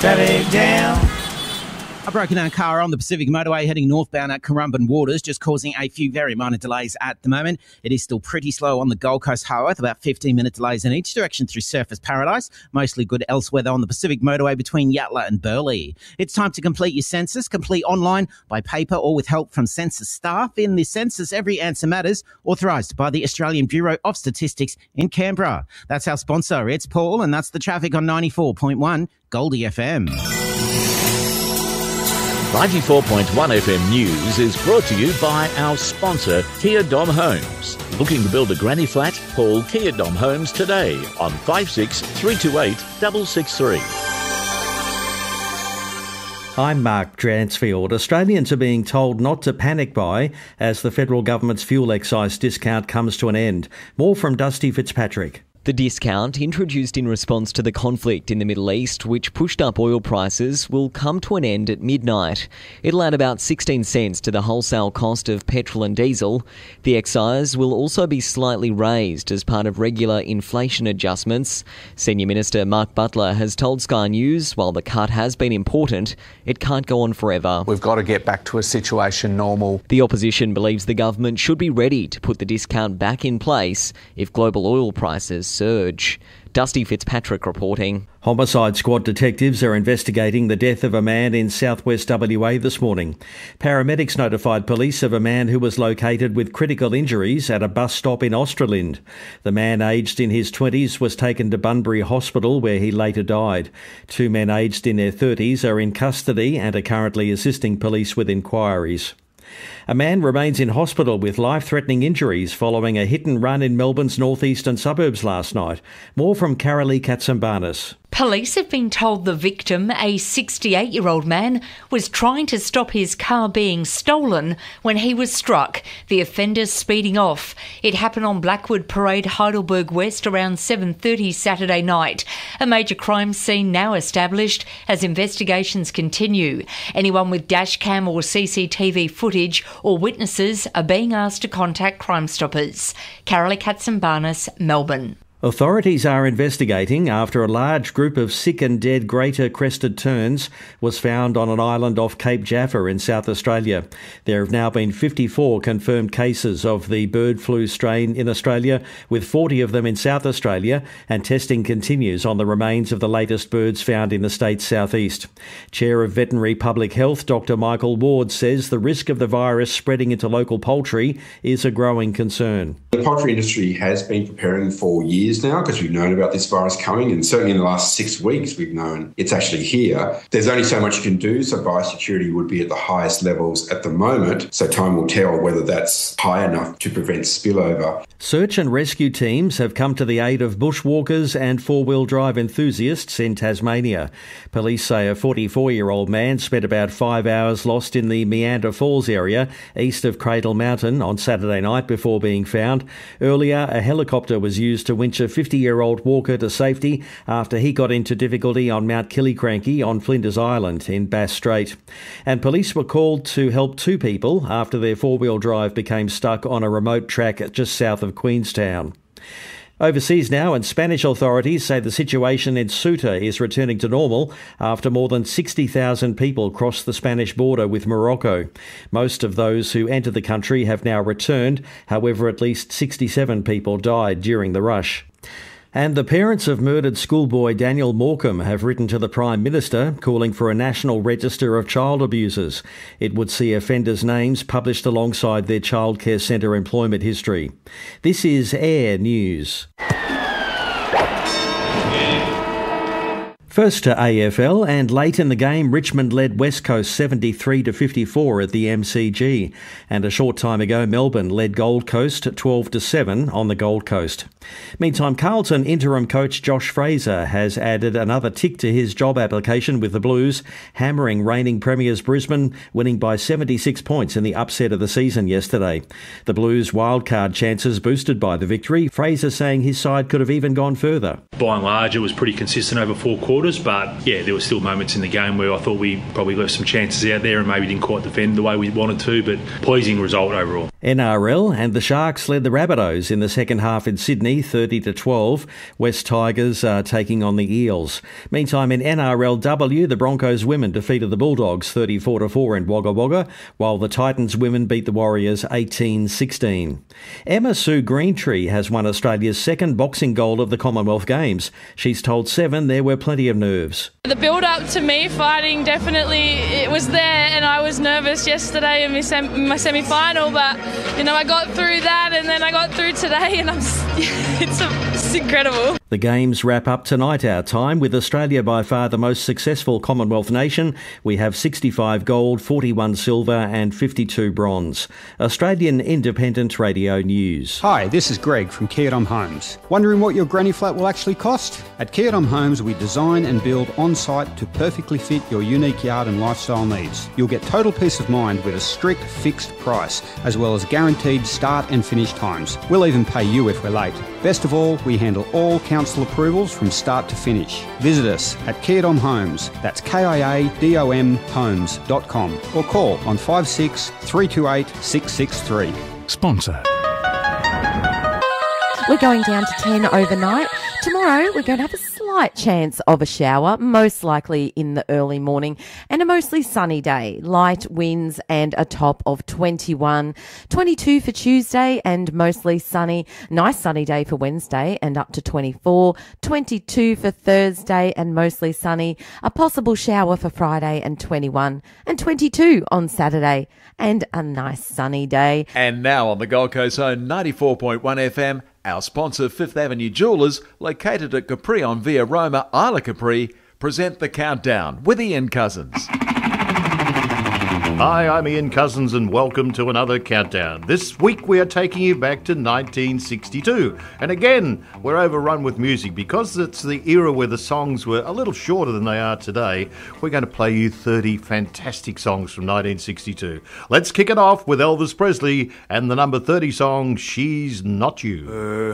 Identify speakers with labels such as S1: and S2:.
S1: Traffic jam.
S2: A broken down car on the Pacific Motorway heading northbound at Currumbin Waters, just causing a few very minor delays at the moment. It is still pretty slow on the Gold Coast Highway, with about 15-minute delays in each direction through Surfers Paradise. Mostly good elsewhere, though, on the Pacific Motorway between Yatala and Burleigh. It's time to complete your census. Complete online, by paper, or with help from census staff. In the census, every answer matters. Authorised by the Australian Bureau of Statistics in Canberra. That's our sponsor. It's Paul, and that's the traffic on 94.1 Goldie FM.
S3: 94.1 FM News is brought to you by our sponsor, Kia Dom Homes. Looking to build a granny flat? Call Kia Dom Homes today on 56 328 663.
S4: I'm Mark Dransfield. Australians are being told not to panic buy as the federal government's fuel excise discount comes to an end. More from Dusty Fitzpatrick.
S5: The discount, introduced in response to the conflict in the Middle East, which pushed up oil prices, will come to an end at midnight. It'll add about 16 cents to the wholesale cost of petrol and diesel. The excise will also be slightly raised as part of regular inflation adjustments. Senior Minister Mark Butler has told Sky News, while the cut has been important, it can't go on forever.
S6: We've got to get back to a situation normal.
S5: The opposition believes the government should be ready to put the discount back in place if global oil prices surge. Dusty Fitzpatrick reporting.
S4: Homicide Squad detectives are investigating the death of a man in southwest WA this morning. Paramedics notified police of a man who was located with critical injuries at a bus stop in Australind. The man, aged in his 20s, was taken to Bunbury Hospital where he later died. Two men aged in their 30s are in custody and are currently assisting police with inquiries. A man remains in hospital with life-threatening injuries following a hit and run in Melbourne's northeastern suburbs last night. More from Carolee Katsambanis.
S7: Police have been told the victim, a 68-year-old man, was trying to stop his car being stolen when he was struck, the offender speeding off. It happened on Blackwood Parade, Heidelberg West, around 7:30 Saturday night. A major crime scene now established as investigations continue. Anyone with dashcam or CCTV footage or witnesses are being asked to contact Crime Stoppers. Carolee Katsambanis, Melbourne.
S4: Authorities are investigating after a large group of sick and dead greater crested terns was found on an island off Cape Jaffa in South Australia. There have now been 54 confirmed cases of the bird flu strain in Australia, with 40 of them in South Australia, and testing continues on the remains of the latest birds found in the state's southeast. Chair of Veterinary Public Health, Dr Michael Ward, says the risk of the virus spreading into local poultry is a growing concern.
S8: The poultry industry has been preparing for years now because we've known about this virus coming, and certainly in the last 6 weeks we've known it's actually here. There's only so much you can do, so biosecurity would be at the highest levels at the moment, so time will tell whether that's high enough to prevent spillover.
S4: Search and rescue teams have come to the aid of bushwalkers and four-wheel drive enthusiasts in Tasmania. Police say a 44-year-old man spent about 5 hours lost in the Meander Falls area east of Cradle Mountain on Saturday night before being found. Earlier, a helicopter was used to winch a 50-year-old walker to safety after he got into difficulty on Mount Killiecrankie on Flinders Island in Bass Strait. And police were called to help two people after their four-wheel drive became stuck on a remote track just south of Queenstown. Overseas now, and Spanish authorities say the situation in Ceuta is returning to normal after more than 60,000 people crossed the Spanish border with Morocco. Most of those who entered the country have now returned. However, at least 67 people died during the rush. And the parents of murdered schoolboy Daniel Morecambe have written to the Prime Minister calling for a national register of child abusers. It would see offenders' names published alongside their childcare centre employment history. This is Air News. First to AFL, and late in the game, Richmond led West Coast 73-54 at the MCG. And a short time ago, Melbourne led Gold Coast 12-7 on the Gold Coast. Meantime, Carlton interim coach Josh Fraser has added another tick to his job application with the Blues, hammering reigning premiers Brisbane, winning by 76 points in the upset of the season yesterday. The Blues' wildcard chances boosted by the victory, Fraser saying his side could have even gone further.
S9: By and large, it was pretty consistent over 4 quarters.
S1: quarters, but yeah, there were still moments in the game where I thought we probably left some chances out there and maybe didn't quite defend the way we wanted to, but pleasing result overall.
S4: NRL, and the Sharks led the Rabbitohs in the second half in Sydney, 30-12. West Tigers are taking on the Eels. Meantime, in NRLW, the Broncos women defeated the Bulldogs 34-4 in Wagga Wagga, while the Titans women beat the Warriors 18-16. Emma Sue Greentree has won Australia's second boxing gold of the Commonwealth Games. She's told Seven there were plenty of nerves.
S9: The build-up to me fighting, definitely it was there, and I was nervous yesterday in my semi-final, but I got through that, and then I got through today, and it's incredible.
S4: The Games wrap up tonight our time, with Australia by far the most successful Commonwealth nation. We have 65 gold, 41 silver and 52 bronze. Australian Independent Radio News.
S10: Hi, this is Greg from Kia Dom Homes. Wondering what your granny flat will actually cost? At Kia Dom Homes, we design and build on-site to perfectly fit your unique yard and lifestyle needs. You'll get total peace of mind with a strict fixed price, as well as guaranteed start and finish times. We'll even pay you if we're late. Best of all, we handle all council approvals from start to finish. Visit us at Kia Dom Homes. That's KIADOM homes.com, or call on 56 328 663.
S11: Sponsor.
S12: We're going down to 10 overnight. Tomorrow, we're going to have a slight chance of a shower, most likely in the early morning, and a mostly sunny day. Light winds and a top of 21. 22 for Tuesday and mostly sunny. Nice sunny day for Wednesday and up to 24. 22 for Thursday and mostly sunny. A possible shower for Friday and 21. And 22 on Saturday and a nice sunny day.
S13: And now on the Gold Coast Zone 94.1 FM, our sponsor, Fifth Avenue Jewellers, located at Capri on Via Roma, Isla Capri, present The Countdown with Ian Cousins.
S14: Hi, I'm Ian Cousins and welcome to another Countdown. This week we are taking you back to 1962. And again, we're overrun with music because it's the era where the songs were a little shorter than they are today. We're going to play you 30 fantastic songs from 1962. Let's kick it off with Elvis Presley and the number 30 song, She's Not You.